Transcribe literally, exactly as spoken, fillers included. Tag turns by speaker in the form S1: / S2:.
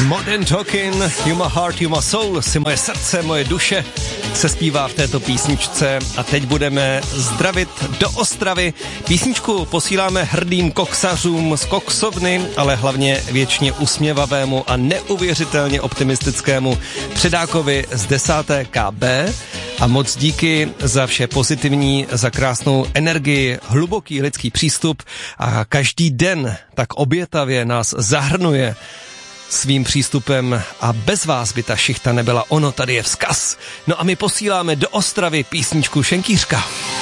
S1: Modern Talking, You My Heart, You My Soul, si moje srdce, moje duše, se zpívá v této písničce a teď budeme zdravit do Ostravy. Písničku posíláme hrdým koksařům z koksovny, ale hlavně věčně usměvavému a neuvěřitelně optimistickému předákovi z desáté K B. A moc díky za vše pozitivní, za krásnou energii, hluboký lidský přístup a každý den tak obětavě nás zahrnuje svým přístupem a bez vás by ta šichta nebyla. Ono, tady je vzkaz. No a my posíláme do Ostravy písničku Šenkýřka.